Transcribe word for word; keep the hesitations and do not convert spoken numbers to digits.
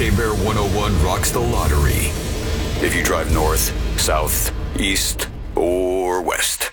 K-Bear one oh one rocks the lottery. If you drive north, south, east, or west.